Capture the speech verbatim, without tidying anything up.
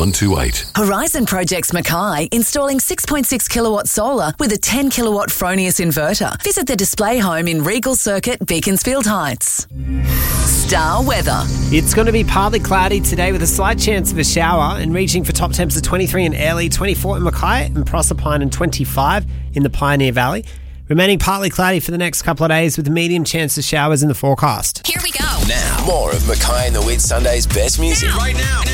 one two eight. Horizon Projects Mackay installing six point six kilowatt solar with a ten kilowatt Fronius inverter. Visit the display home in Regal Circuit, Beaconsfield Heights. Star weather. It's going to be partly cloudy today with a slight chance of a shower and reaching for top temps of twenty-three in Airlie, twenty-four in Mackay and Proserpine and twenty-five in the Pioneer Valley. Remaining partly cloudy for the next couple of days with a medium chance of showers in the forecast. Here we go. Now, more of Mackay and the Wit Sunday's best music. Now. Right now.